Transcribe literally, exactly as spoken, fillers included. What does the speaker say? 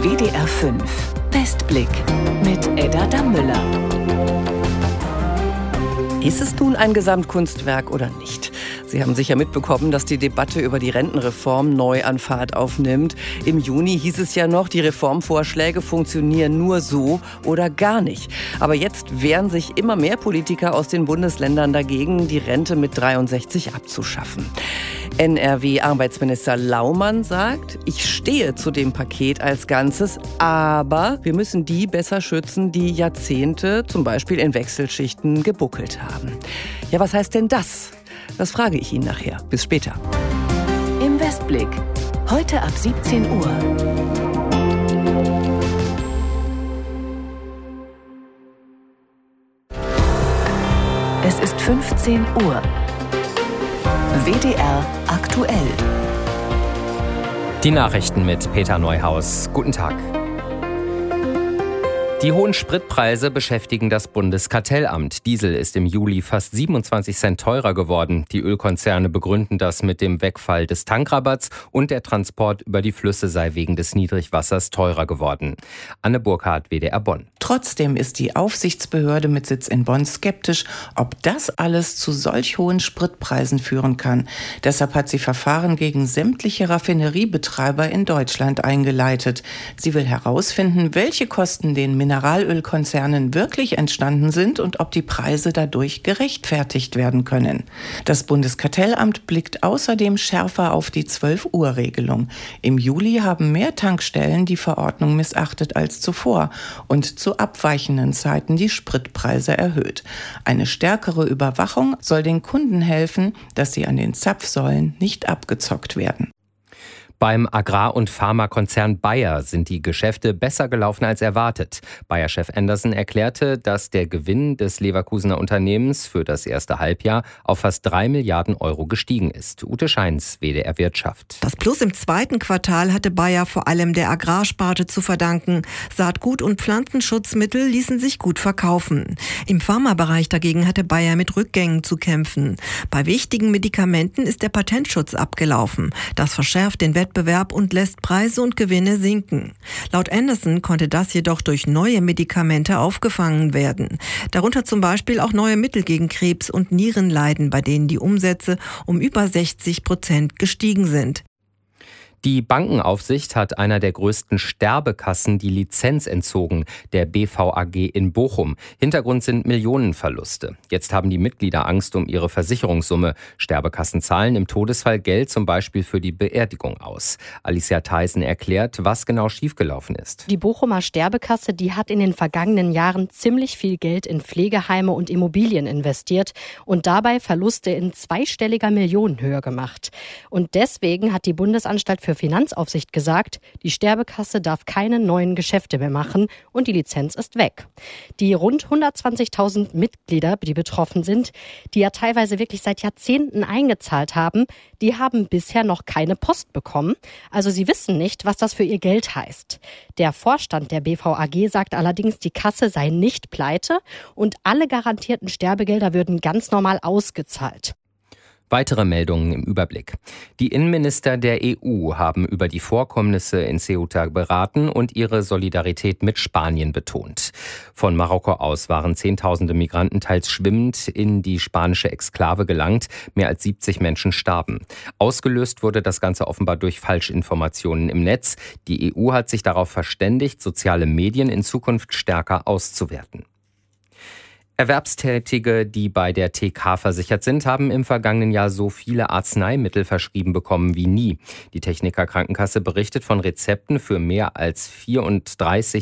W D R fünf Westblick mit Edda Dammüller. Ist es nun ein Gesamtkunstwerk oder nicht? Sie haben sicher mitbekommen, dass die Debatte über die Rentenreform neu an Fahrt aufnimmt. Im Juni hieß es ja noch, die Reformvorschläge funktionieren nur so oder gar nicht. Aber jetzt wehren sich immer mehr Politiker aus den Bundesländern dagegen, die Rente mit dreiundsechzig abzuschaffen. N R W-Arbeitsminister Laumann sagt, ich stehe zu dem Paket als Ganzes, aber wir müssen die besser schützen, die Jahrzehnte zum Beispiel in Wechselschichten gebuckelt haben. Ja, was heißt denn das? Das frage ich ihn nachher. Bis später. Im Westblick. Heute ab siebzehn Uhr. Es ist fünfzehn Uhr. W D R aktuell. Die Nachrichten mit Peter Neuhaus. Guten Tag. Die hohen Spritpreise beschäftigen das Bundeskartellamt. Diesel ist im Juli fast siebenundzwanzig Cent teurer geworden. Die Ölkonzerne begründen das mit dem Wegfall des Tankrabatts und der Transport über die Flüsse sei wegen des Niedrigwassers teurer geworden. Anne Burkhardt, W D R Bonn. Trotzdem ist die Aufsichtsbehörde mit Sitz in Bonn skeptisch, ob das alles zu solch hohen Spritpreisen führen kann. Deshalb hat sie Verfahren gegen sämtliche Raffineriebetreiber in Deutschland eingeleitet. Sie will herausfinden, welche Kosten den Mineralölkonzernen wirklich entstanden sind und ob die Preise dadurch gerechtfertigt werden können. Das Bundeskartellamt blickt außerdem schärfer auf die zwölf Uhr Regelung. Im Juli haben mehr Tankstellen die Verordnung missachtet als zuvor und zu abweichenden Zeiten die Spritpreise erhöht. Eine stärkere Überwachung soll den Kunden helfen, dass sie an den Zapfsäulen nicht abgezockt werden. Beim Agrar- und Pharmakonzern Bayer sind die Geschäfte besser gelaufen als erwartet. Bayer-Chef Anderson erklärte, dass der Gewinn des Leverkusener Unternehmens für das erste Halbjahr auf fast drei Milliarden Euro gestiegen ist. Ute Scheins, W D R Wirtschaft. Das Plus im zweiten Quartal hatte Bayer vor allem der Agrarsparte zu verdanken. Saatgut- und Pflanzenschutzmittel ließen sich gut verkaufen. Im Pharmabereich dagegen hatte Bayer mit Rückgängen zu kämpfen. Bei wichtigen Medikamenten ist der Patentschutz abgelaufen. Das verschärft den Wettbewerb Wettbewerb und lässt Preise und Gewinne sinken. Laut Anderson konnte das jedoch durch neue Medikamente aufgefangen werden. Darunter zum Beispiel auch neue Mittel gegen Krebs und Nierenleiden, bei denen die Umsätze um über sechzig Prozent gestiegen sind. Die Bankenaufsicht hat einer der größten Sterbekassen die Lizenz entzogen, der B V A G in Bochum. Hintergrund sind Millionenverluste. Jetzt haben die Mitglieder Angst um ihre Versicherungssumme. Sterbekassen zahlen im Todesfall Geld zum Beispiel für die Beerdigung aus. Alicia Theisen erklärt, was genau schiefgelaufen ist. Die Bochumer Sterbekasse, die hat in den vergangenen Jahren ziemlich viel Geld in Pflegeheime und Immobilien investiert und dabei Verluste in zweistelliger Millionenhöhe gemacht. Und deswegen hat die Bundesanstalt für Finanzaufsicht gesagt, die Sterbekasse darf keine neuen Geschäfte mehr machen und die Lizenz ist weg. Die rund hundertzwanzigtausend Mitglieder, die betroffen sind, die ja teilweise wirklich seit Jahrzehnten eingezahlt haben, die haben bisher noch keine Post bekommen. Also sie wissen nicht, was das für ihr Geld heißt. Der Vorstand der B V A G sagt allerdings, die Kasse sei nicht pleite und alle garantierten Sterbegelder würden ganz normal ausgezahlt. Weitere Meldungen im Überblick. Die Innenminister der E U haben über die Vorkommnisse in Ceuta beraten und ihre Solidarität mit Spanien betont. Von Marokko aus waren Zehntausende Migranten teils schwimmend in die spanische Exklave gelangt. Mehr als siebzig Menschen starben. Ausgelöst wurde das Ganze offenbar durch Falschinformationen im Netz. Die E U hat sich darauf verständigt, soziale Medien in Zukunft stärker auszuwerten. Erwerbstätige, die bei der T K versichert sind, haben im vergangenen Jahr so viele Arzneimittel verschrieben bekommen wie nie. Die Techniker Krankenkasse berichtet von Rezepten für mehr als vierunddreißig